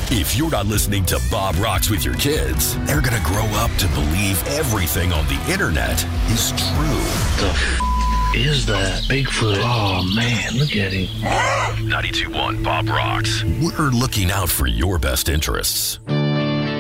If you're not listening to Bob Rocks with your kids, they're going to grow up to believe everything on the internet is true. Is that Bigfoot? Oh, man, look at him. 92.1 Bob Rocks. We're looking out for your best interests.